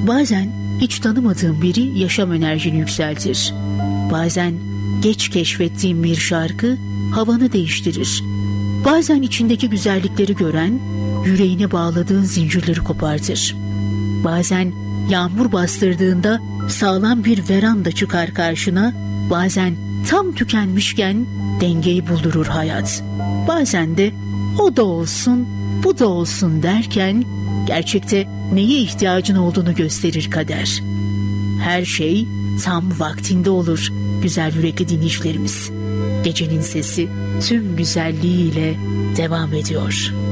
Bazen hiç tanımadığın biri yaşam enerjini yükseltir. Bazen geç keşfettiğin bir şarkı havanı değiştirir. Bazen içindeki güzellikleri gören, yüreğine bağladığın zincirleri kopartır. Bazen yağmur bastırdığında sağlam bir veranda çıkar karşına, bazen tam tükenmişken dengeyi buldurur hayat. Bazen de o da olsun, bu da olsun derken gerçekte neye ihtiyacın olduğunu gösterir kader. Her şey tam vaktinde olur güzel yürekli dinleyicilerimiz. Gecenin sesi tüm güzelliğiyle devam ediyor.